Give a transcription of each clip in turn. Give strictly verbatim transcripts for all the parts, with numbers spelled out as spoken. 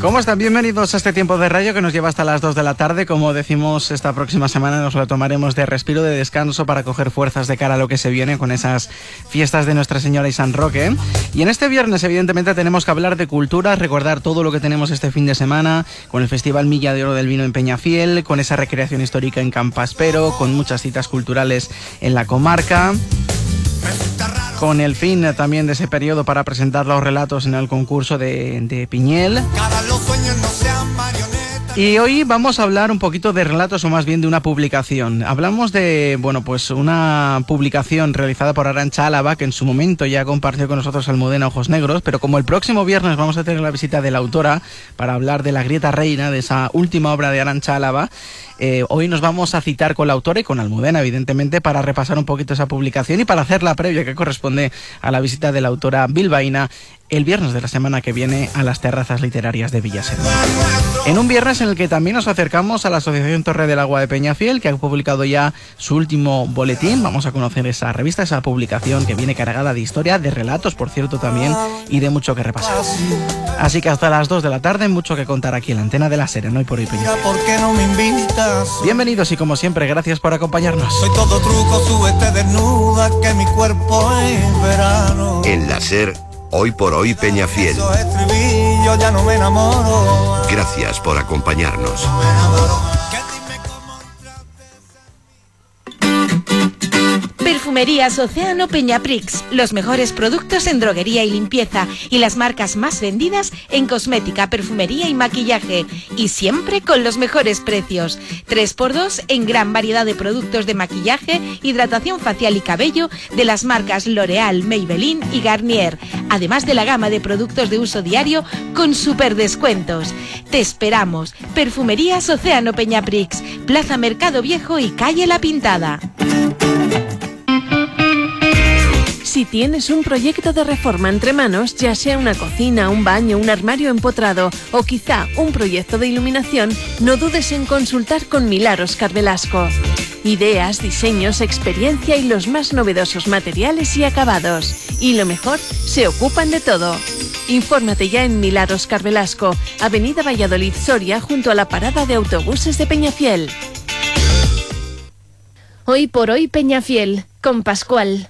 ¿Cómo están? Bienvenidos a este tiempo de radio que nos lleva hasta las dos de la tarde. Como decimos, esta próxima semana nos lo tomaremos de respiro, de descanso, para coger fuerzas de cara a lo que se viene con esas fiestas de Nuestra Señora y San Roque. Y en este viernes, evidentemente, tenemos que hablar de cultura, recordar todo lo que tenemos este fin de semana, con el Festival Milla de Oro del Vino en Peñafiel, con esa recreación histórica en Campaspero, con muchas citas culturales en la comarca, con el fin también de ese periodo para presentar los relatos en el concurso de, de Piñel. Y hoy vamos a hablar un poquito de relatos, o más bien de una publicación. Hablamos de, bueno, pues una publicación realizada por Arantxa Álava, que en su momento ya compartió con nosotros Almudena Ojos Negros, pero como el próximo viernes vamos a tener la visita de la autora para hablar de La Grieta Reina, de esa última obra de Arantxa Álava, eh, hoy nos vamos a citar con la autora y con Almudena, evidentemente, para repasar un poquito esa publicación y para hacer la previa que corresponde a la visita de la autora bilbaína el viernes de la semana que viene a las terrazas literarias de Villaseca. En un viernes en el que también nos acercamos a la Asociación Torre del Agua de Peñafiel, que ha publicado ya su último boletín. Vamos a conocer esa revista, esa publicación que viene cargada de historia, de relatos, por cierto, también, y de mucho que repasar. Así que hasta las dos de la tarde, mucho que contar aquí en la antena de La Sera, no Hoy por Hoy Peñafiel. ¿Por qué no me invitas? Bienvenidos y como siempre, gracias por acompañarnos. Soy todo truco, súbete desnuda, que mi cuerpo es verano. En La Ser, Hoy por Hoy Peñafiel. Esos estribillos ya no me enamoro. Gracias por acompañarnos. No me enamoro. Perfumerías Océano Peñaprix, los mejores productos en droguería y limpieza y las marcas más vendidas en cosmética, perfumería y maquillaje, y siempre con los mejores precios. tres por dos en gran variedad de productos de maquillaje, hidratación facial y cabello de las marcas L'Oréal, Maybelline y Garnier, además de la gama de productos de uso diario con super descuentos. Te esperamos. Perfumerías Océano Peñaprix, Plaza Mercado Viejo y Calle La Pintada. Si tienes un proyecto de reforma entre manos, ya sea una cocina, un baño, un armario empotrado o quizá un proyecto de iluminación, no dudes en consultar con Millar Óscar Velasco. Ideas, diseños, experiencia y los más novedosos materiales y acabados. Y lo mejor, se ocupan de todo. Infórmate ya en Millar Óscar Velasco, Avenida Valladolid Soria, junto a la parada de autobuses de Peñafiel. Hoy por Hoy Peñafiel, con Pascual.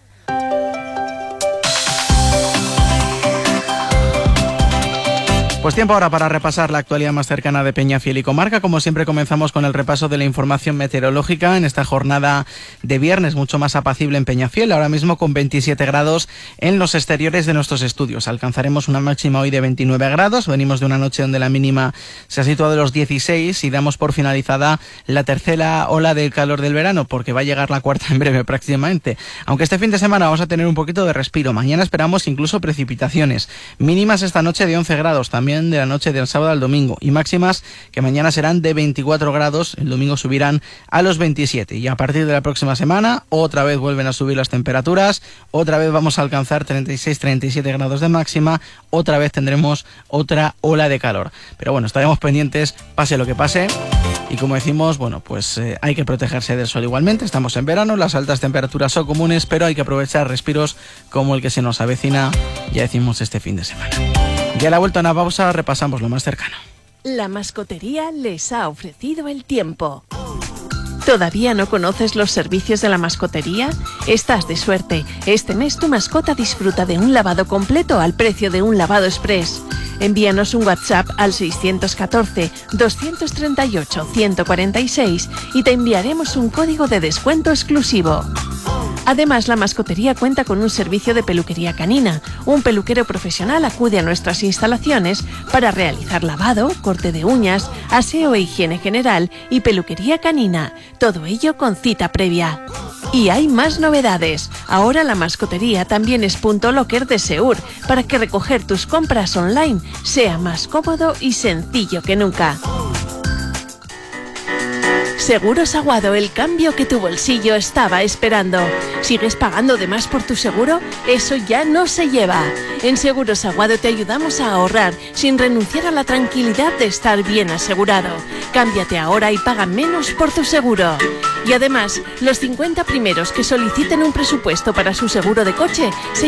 Pues tiempo ahora para repasar la actualidad más cercana de Peñafiel y comarca. Como siempre, comenzamos con el repaso de la información meteorológica en esta jornada de viernes, mucho más apacible en Peñafiel, ahora mismo con veintisiete grados en los exteriores de nuestros estudios. Alcanzaremos una máxima hoy de veintinueve grados, venimos de una noche donde la mínima se ha situado en los dieciséis y damos por finalizada la tercera ola del calor del verano, porque va a llegar la cuarta en breve prácticamente. Aunque este fin de semana vamos a tener un poquito de respiro, mañana esperamos incluso precipitaciones, mínimas esta noche de once grados, también de la noche del sábado al domingo, y máximas que mañana serán de veinticuatro grados, el domingo subirán a los veintisiete, y a partir de la próxima semana otra vez vuelven a subir las temperaturas, otra vez vamos a alcanzar treinta y seis treinta y siete grados de máxima, otra vez tendremos otra ola de calor. Pero bueno, estaremos pendientes pase lo que pase, y como decimos, bueno, pues eh, hay que protegerse del sol igualmente. Estamos en verano, las altas temperaturas son comunes, pero hay que aprovechar respiros como el que se nos avecina, ya decimos, este fin de semana. Ya a la vuelta a una pausa repasamos lo más cercano. La mascotería les ha ofrecido el tiempo. ¿Todavía no conoces los servicios de la mascotería? Estás de suerte. Este mes tu mascota disfruta de un lavado completo al precio de un lavado express. Envíanos un WhatsApp al seis uno cuatro, dos tres ocho, uno cuatro seis y te enviaremos un código de descuento exclusivo. Además, la mascotería cuenta con un servicio de peluquería canina. Un peluquero profesional acude a nuestras instalaciones para realizar lavado, corte de uñas, aseo e higiene general y peluquería canina. Todo ello con cita previa. Y hay más novedades. Ahora la mascotería también es punto locker de Seur, para que recoger tus compras online sea más cómodo y sencillo que nunca. Seguros Aguado, el cambio que tu bolsillo estaba esperando. ¿Sigues pagando de más por tu seguro? Eso ya no se lleva. En Seguros Aguado te ayudamos a ahorrar sin renunciar a la tranquilidad de estar bien asegurado. Cámbiate ahora y paga menos por tu seguro. Y además, los cincuenta primeros que soliciten un presupuesto para su seguro de coche se